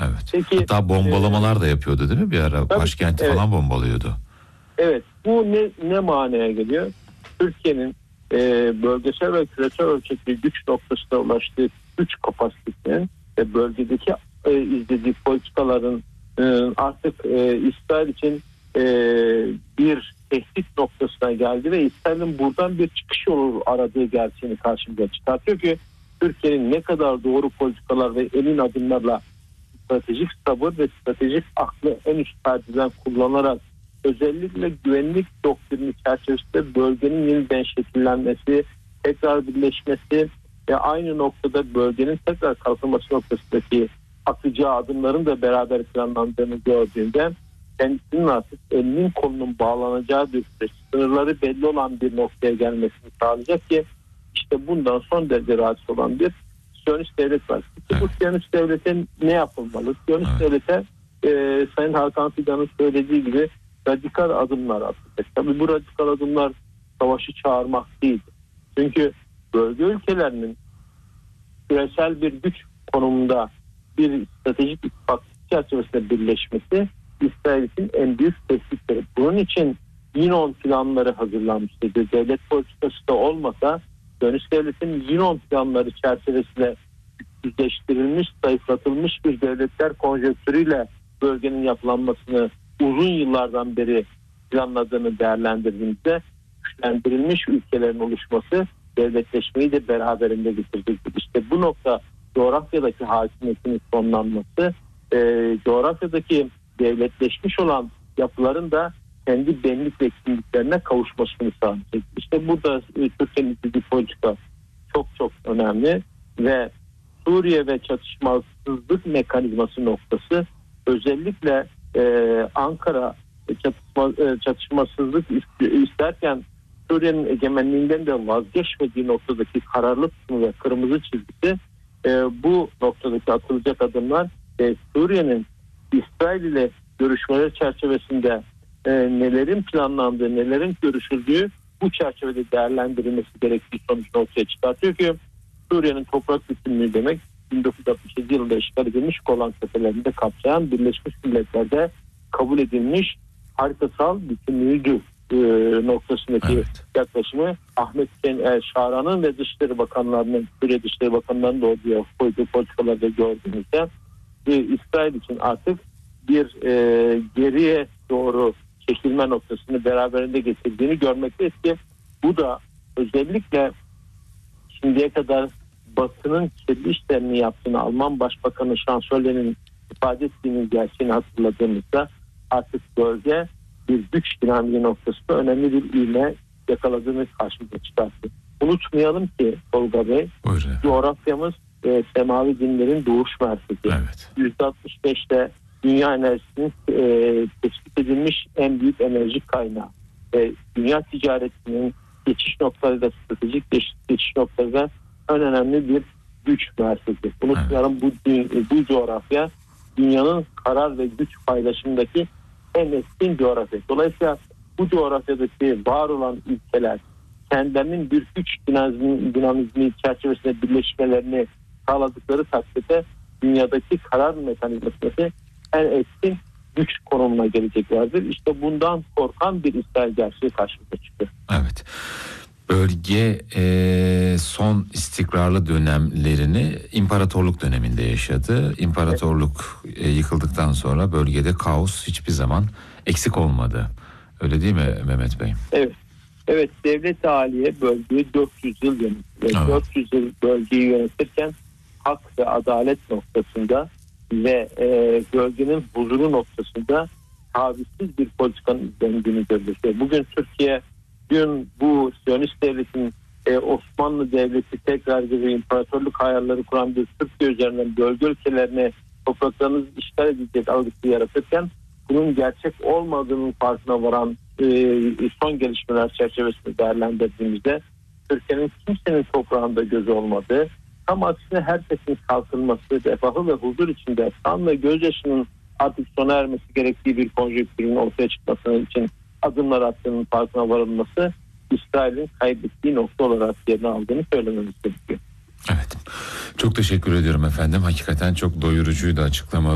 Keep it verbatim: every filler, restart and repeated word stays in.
Evet. Peki, hatta bombalamalar e, da yapıyordu değil mi bir ara? Tabii, başkenti evet. falan bombalıyordu. Evet. Bu ne ne manaya geliyor? Türkiye'nin e, bölgesel ve küresel ölçekli güç noktasına ulaştığı güç kapasitesinin ve bölgedeki e, izlediği politikaların e, artık e, İsrail için e, bir tehdit noktasına geldi ve İsrail'in buradan bir çıkış yolu aradığı gerçeğini karşımıza çıkartıyor ki Türkiye'nin ne kadar doğru politikalar ve emin adımlarla stratejik sabır ve stratejik aklı en üst perdeden kullanarak özellikle güvenlik doktrini çerçevesinde bölgenin yeniden şekillenmesi, tekrar birleşmesi ve aynı noktada bölgenin tekrar kalkınması noktasındaki atacağı adımların da beraber planlandığını gördüğünde kendisinin artık elinin kolunun bağlanacağı bir süreç, sınırları belli olan bir noktaya gelmesini sağlayacak ki işte bundan son derece rahatsız olan bir Siyonist devlet var. Evet. Bu Siyonist devlete ne yapılmalı? Siyonist evet. devlete e, Sayın Hakan Fidan'ın söylediği gibi radikal adımlar atılacak. Tabii bu radikal adımlar savaşı çağırmak değil. Çünkü bölge ülkelerinin küresel bir güç konumunda bir stratejik ittifak çerçevesinde birleşmesi İsrail için en büyük tehditleri. Bunun için Yinon planları hazırlanmıştı. Devlet politikası da olmasa Siyonist devletin Yinon planları çerçevesinde güçsüzleştirilmiş, zayıflatılmış bir devletler konjonktürüyle bölgenin yapılanmasını uzun yıllardan beri planladığını değerlendirdiğimizde güçlendirilmiş ülkelerin oluşması devletleşmeyi de beraberinde getirecektir. İşte bu nokta coğrafyadaki hakimiyetin sonlanması, e, coğrafyadaki devletleşmiş olan yapıların da kendi benlik ve kimliklerine kavuşmasını sağlayacak. İşte burada e, Türkiye'nin izlediği politika çok çok önemli ve Suriye ve çatışmasızlık mekanizması noktası özellikle e, Ankara çatışma, e, çatışmasızlık isterken Suriye'nin egemenliğinden de vazgeçmediği noktadaki kararlı tutumu ve kırmızı çizgisi e, bu noktadaki atılacak adımlar e, Suriye'nin İsrail ile görüşmeler çerçevesinde e, nelerin planlandığı, nelerin görüşüldüğü bu çerçevede değerlendirilmesi gerektiği sonucunu ortaya çıkartıyor ki Suriye'nin toprak bütünlüğü demek bin dokuz yüz altmış yedi yılında işgal edilmiş Golan Tepelerinde kapsayan Birleşmiş Milletler'de kabul edilmiş haritasal bütünlüğüdür e, noktasındaki evet. yaklaşımı Ahmet El Şara'nın ve Dışişleri Bakanlarının, Suriye Dışişleri Bakanlarının da oraya koyduğu politikalarda gördüğümüzde e, İsrail için artık bir e, geriye doğru çekilme noktasını beraberinde getirdiğini görmekteyiz ki bu da özellikle şimdiye kadar Batı'nın kendi işlerini yaptığını Alman Başbakanı Şansölye'nin ifade ettiğimiz gerçeğini hatırladığımızda artık bölge bir güç dinamiği noktasında önemli bir ivme yakaladığını karşımıza çıkarttı. Unutmayalım ki Tolga Bey, Buyurun. coğrafyamız e, semavi dinlerin doğuş merkezi. Evet. yüzde altmış beşte dünya enerjisinin e, tespit edilmiş en büyük enerji kaynağı. E, dünya ticaretinin geçiş noktalarında, stratejik geçiş, geçiş noktalarında en önemli bir güç merkezi. Unutmayalım evet. bu, bu coğrafya dünyanın karar ve güç paylaşımındaki en etkin coğrafya. Dolayısıyla bu coğrafyadaki var olan ülkeler kendilerinin bir güç dinamizmi, dinamizmi çerçevesinde birleşmelerini sağladıkları takdirde dünyadaki karar mekanizması en etkin güç konumuna geleceklerdir. İşte bundan korkan bir İsrail gerçeği karşımıza çıkıyor. Evet. Bölge e, son istikrarlı dönemlerini imparatorluk döneminde yaşadı. İmparatorluk e, yıkıldıktan sonra bölgede kaos hiçbir zaman eksik olmadı. Öyle değil mi Mehmet Bey? Evet. Evet, devlet-i aliye bölgeyi dört yüz yıl yönetti. Evet. dört yüz yıl bölgeyi yönetirken hak ve adalet noktasında ve e, bölgenin huzuru noktasında tavizsiz bir politikanın izlendiğini görüyoruz. Bugün Türkiye dün bu Siyonist devletin e, Osmanlı Devleti tekrar gibi imparatorluk hayalleri kuran bir Türkiye üzerinden bölge ülkelerine topraklarınız işgal edilecek algısı yaratırken bunun gerçek olmadığının farkına varan e, son gelişmeler çerçevesinde değerlendirdiğimizde Türkiye'nin kimsenin toprağında gözü olmadığı, tam aksine herkesin kalkınması, refahı ve huzur içinde kan ve gözyaşının artık sona ermesi gerektiği bir konjonktürün ortaya çıkması için adımlar attığının farkına varılması İsrail'in kaybettiği nokta olarak yerini aldığını söylememiz gerekiyor. Evet. Çok teşekkür ediyorum efendim. Hakikaten çok doyurucuydu açıklama.